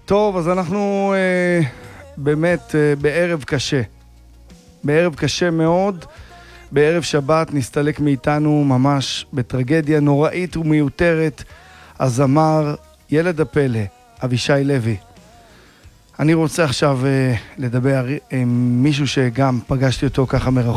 טוב, אז אנחנו באמת בערב קשה. בערב קשה מאוד. בערב שבת נסתלק מאיתנו ממש בטרגדיה נוראית ומיותרת. הזמר, ילד הפלא, אבישי לוי. אני רוצה עכשיו לדבר עם מישהו שגם פגשתי אותו ככה מרחוק.